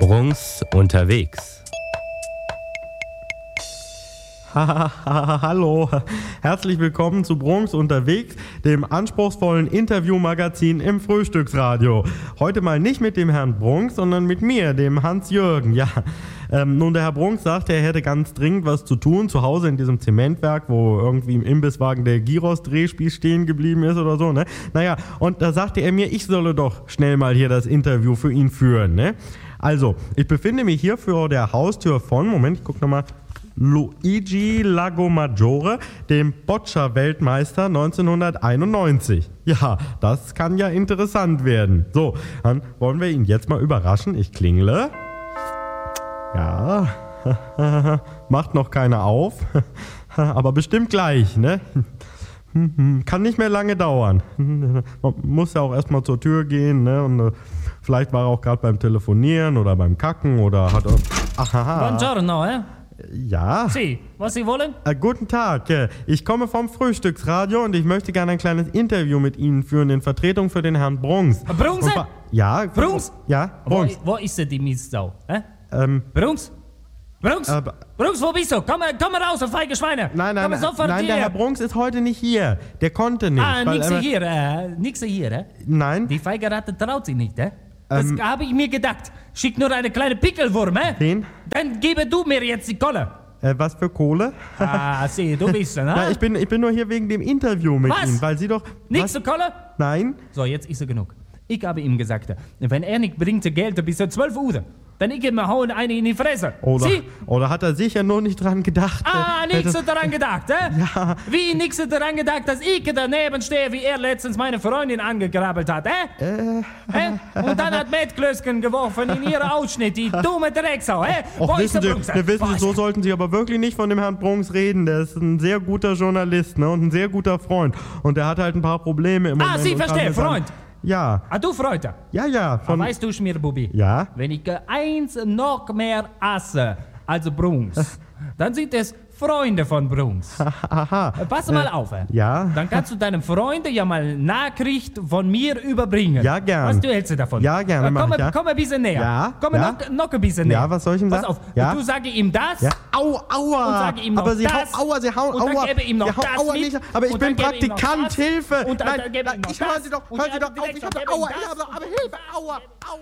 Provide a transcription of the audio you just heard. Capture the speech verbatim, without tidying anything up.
Brunks unterwegs. Hallo, herzlich willkommen zu Brunks unterwegs, dem anspruchsvollen Interviewmagazin im Frühstücksradio. Heute mal nicht mit dem Herrn Brunks, sondern mit mir, dem Hans-Jürgen. Ja, ähm, nun der Herr Brunks sagte, er hätte ganz dringend was zu tun, zu Hause in diesem Zementwerk, wo irgendwie im Imbisswagen der Gyros-Drehspieß stehen geblieben ist oder so, ne? Naja, und da sagte er mir, ich solle doch schnell mal hier das Interview für ihn führen, ne? Also, ich befinde mich hier vor der Haustür von, Moment, ich guck nochmal, Luigi Lagomaggiore, dem Boccia-Weltmeister neunzehnhunderteinundneunzig. Ja, das kann ja interessant werden. So, dann wollen wir ihn jetzt mal überraschen. Ich klingle. Ja, macht noch keiner auf, aber bestimmt gleich, ne? Kann nicht mehr lange dauern. Man muss ja auch erstmal zur Tür gehen, ne? Und äh, vielleicht war er auch gerade beim Telefonieren oder beim Kacken oder hat er... Aha. Buongiorno, eh? Ja. Sie, was Sie wollen? Äh, guten Tag. Äh, Ich komme vom Frühstücksradio und ich möchte gerne ein kleines Interview mit Ihnen führen in Vertretung für den Herrn Brunks. Brunks? Und wa- Ja. Brunks? Ja, Wo, Brunks. wo ist denn die Mistsau? Eh? Ähm, Brunks? Brunks? äh, Brunks, wo bist du? Komm, komm mal raus, du feige Schweine! nein, nein, komm sofort nein, der hier. Herr Brunks ist heute nicht hier. Der konnte nicht. Ah, weil, nix äh, hier, äh, nix hier, eh? Nein. Die feige Ratte traut sich nicht, eh? Das Ähm. habe ich mir gedacht. Schick nur eine kleine Pickelwurm, eh? Den? Dann gebe du mir jetzt die Kolle. Äh, was für Kohle? Ah, sieh, du bist er, ne? Nein, ich bin, ich bin nur hier wegen dem Interview mit Was? Ihnen, weil Sie doch... Nix Was? zur Kolle? Nein? So, jetzt ist er genug. Ich habe ihm gesagt, wenn er nicht bringt Geld bis zwölf Uhr, dann ich ihm hauen eine in die Fresse. Oder, Sie? oder hat er sicher nur nicht dran gedacht? Ah, äh, nichts das- daran gedacht, eh? Ja. Wie nichts daran gedacht, dass ich daneben stehe, wie er letztens meine Freundin angegrabbelt hat, eh? Äh, eh? Und dann hat Mettklösken geworfen in ihre Ausschnitt, die dumme Drecksau, eh? Och, Wo ist wissen der Sie, Brunks? ne, wissen Wo Sie, ist so er? sollten Sie aber wirklich nicht von dem Herrn Brunks reden. Der ist ein sehr guter Journalist, ne, und ein sehr guter Freund. Und der hat halt ein paar Probleme im Ah, Moment. Sie und kann verstehen, das dann- Freund. Ja, Ah, du Freund. ja, ja. Von, Weißt du, Schmierbubi? Ja? Wenn ich äh, eins noch mehr hasse als Brunks, dann sind es Freunde von Brunks. aha. Äh, Pass mal auf, eh? Ja? Dann kannst du deinem Freunde ja mal Nachricht von mir überbringen. Ja, gern. Was du hältst du davon? Ja, gerne, Äh, mach komm, ich, ja. komm ein bisschen näher. Ja, Komm ja. Noch, noch ein bisschen näher. Ja, was soll ich ihm Pass sagen? auf, Ja. du sage ihm das. Ja. Au, aua. Und sage ihm noch aber Sie das. hauen, aua, Sie hauen, Und dann aua. gebe ihm noch Sie hauen, das aua mit. nicht, aber ich Und bin dann gebe ihm noch Praktikant, das. Hilfe. Und dann nein, gebe ihm nein, noch ich hören das. Sie doch, Und hören Sie dann doch auf, direkt ich noch habe, gebe ihm aua, das. ich habe, aber Hilfe, aua, aua.